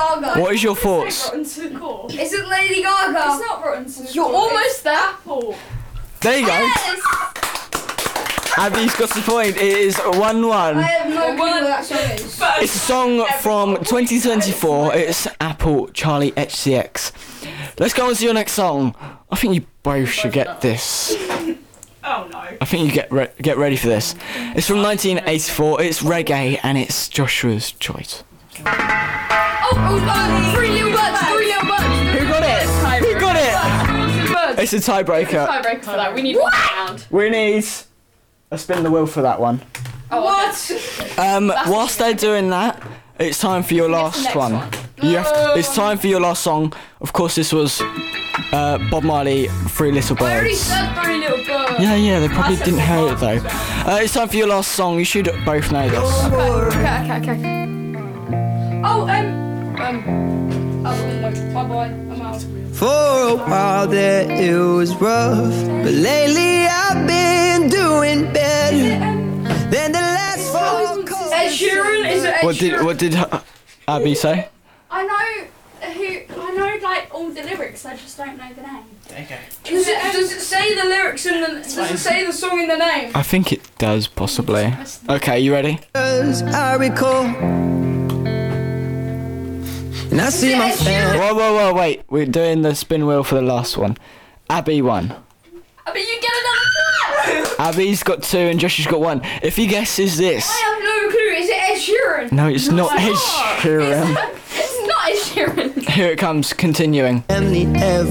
Gaga. What is your thoughts? Rotten to the core. Is it Lady Gaga? It's not rotten to the You're core. almost there. Apple. There you go. Yes. Abby's got the point. It is 1-1. I have no clue what that song is. It's a song from 2024. It's Apple Charlie HCX. Let's go on to your next song. I think you both should get this. Oh no. I think you get ready for this. It's from 1984. It's reggae and it's Joshua's choice. Oh, 3 little birds. 3 little birds. Who got it? Who got it? Birds. It's a tiebreaker. Tiebreaker for that. We need 1 round. We need a spin the wheel for that one. Oh, What? Whilst they're doing that, it's time for your last next one. one. You have it's time for your last song. Of course, this was Bob Marley, 3 Little I already Birds. said 3 little birds. Yeah, they probably didn't hear it though. It's time for your last song. You should both know this. Okay. Oh, no. Bye-bye. I'm out. For a while there it was rough, but lately I've been doing better than the last 4 calls. Ed Sheeran? Is it Ed Sheeran? What did Abby say? I know like all the lyrics, I just don't know the name. Okay. Does it say the lyrics in the does it say the song in the name? I think it does possibly. Okay, you ready? I recall, and I see my family. Whoa, wait. We're doing the spin wheel for the last one. Abby won. But you get another try. Abby's got 2 and Josh has got 1. If he guesses this. I have no clue. Is it Ed Sheeran? No, it's not Ed Sheeran. It's not Ed Sheeran. Here it comes, continuing. Family ever